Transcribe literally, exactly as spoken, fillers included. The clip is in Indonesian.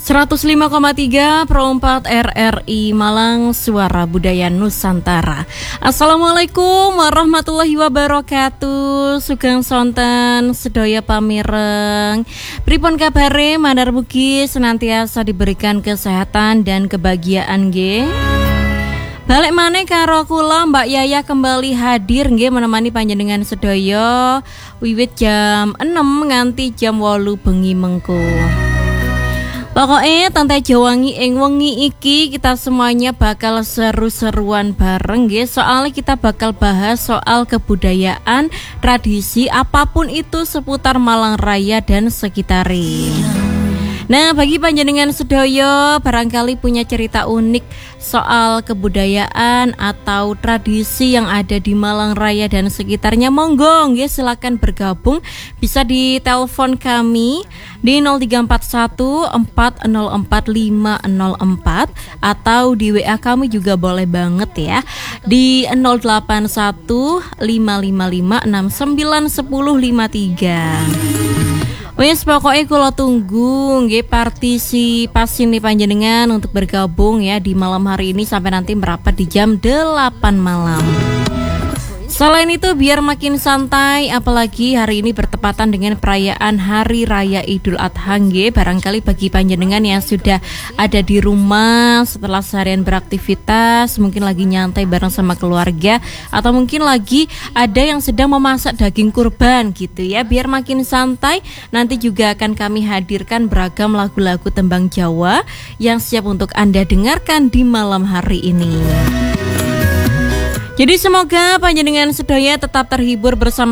seratus lima koma tiga Pro empat R R I Malang, Suara Budaya Nusantara. Assalamualaikum warahmatullahi wabarakatuh. Sugeng sonten sedaya pamireng. Pripun kabare mandar mugi senantiasa diberikan kesehatan dan kebahagiaan nggih. Balik maneh karo kula Mbak Yaya kembali hadir nggih menemani panjenengan sedaya wiwit jam enam nganti jam wolu bengi mengko. Pokoknya Tante Jawangi ing wengi iki kita semuanya bakal seru-seruan bareng nggih. Soalnya kita bakal bahas soal kebudayaan, tradisi apapun itu seputar Malang Raya dan sekitarnya. Nah, bagi panjenengan sedaya barangkali punya cerita unik soal kebudayaan atau tradisi yang ada di Malang Raya dan sekitarnya, monggo nggih silakan bergabung. Bisa di telepon kami di nol tiga empat satu empat nol empat lima nol empat atau di W A kami juga boleh banget ya di nol delapan satu lima lima lima enam sembilan satu nol lima tiga. Wes pokoknya kalau tunggu nggih partisipasi nih panjenengan untuk bergabung ya di malam hari ini sampai nanti merapat di jam delapan malam. Selain itu biar makin santai, apalagi hari ini bertepatan dengan perayaan Hari Raya Idul Adha nggih. Barangkali bagi panjenengan yang sudah ada di rumah setelah seharian beraktivitas, mungkin lagi nyantai bareng sama keluarga, atau mungkin lagi ada yang sedang memasak daging kurban gitu ya. Biar makin santai, nanti juga akan kami hadirkan beragam lagu-lagu tembang Jawa yang siap untuk Anda dengarkan di malam hari ini. Jadi semoga panjenengan sedaya tetap terhibur bersama